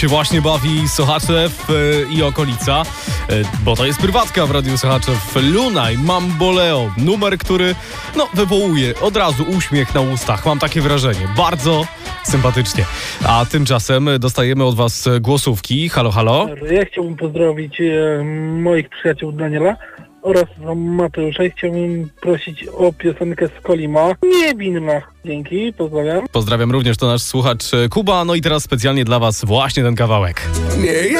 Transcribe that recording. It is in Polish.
się właśnie bawi Sochaczew i okolica, bo to jest prywatka w Radiu Sochaczew. Lunaj, Mamboleo, numer, który wywołuje od razu uśmiech na ustach. Mam takie wrażenie. Bardzo sympatycznie. A tymczasem dostajemy od was głosówki. Halo, halo. Ja chciałbym pozdrowić moich przyjaciół Daniela oraz Mateusza i chciałbym prosić o piosenkę z Kolima. Niewinna. Dzięki, pozdrawiam. Pozdrawiam również, to nasz słuchacz Kuba. No i teraz specjalnie dla was właśnie ten kawałek. Nie